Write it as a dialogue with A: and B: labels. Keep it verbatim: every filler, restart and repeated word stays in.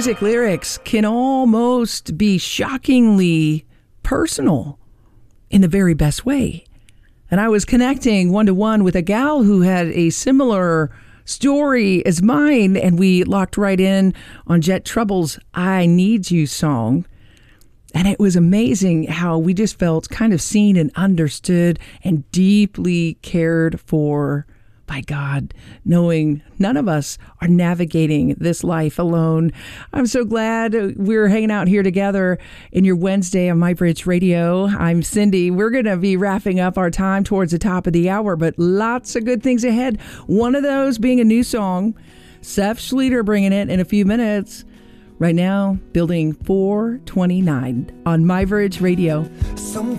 A: music lyrics can almost be shockingly personal in the very best way. And I was connecting one-to-one with a gal who had a similar story as mine, and we locked right in on Jet Trouble's I Need You song. And it was amazing how we just felt kind of seen and understood and deeply cared for by God, knowing none of us are navigating this life alone. I'm so glad we're hanging out here together in your Wednesday on MyBridge Radio. I'm Cindy. We're going to be wrapping up our time towards the top of the hour, but lots of good things ahead. One of those being a new song. Seth Schlueter bringing it in a few minutes. Right now, building four twenty-nine on MyBridge Radio.
B: Some